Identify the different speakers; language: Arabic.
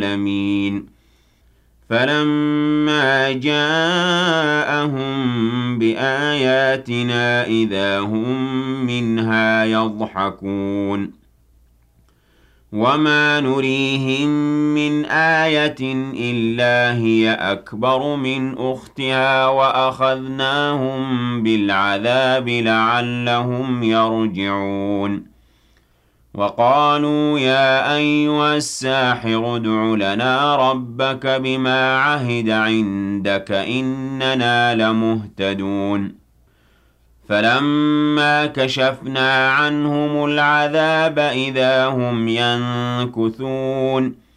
Speaker 1: العالمين فلما جاءهم بآياتنا إذا هم منها يضحكون وما نريهم من آية إلا هي أكبر من أختها وأخذناهم بالعذاب لعلهم يرجعون وقالوا يا أيها الساحر ادع لنا ربك بما عهد عندك إننا لمهتدون فلما كشفنا عنهم العذاب إذا هم ينكثون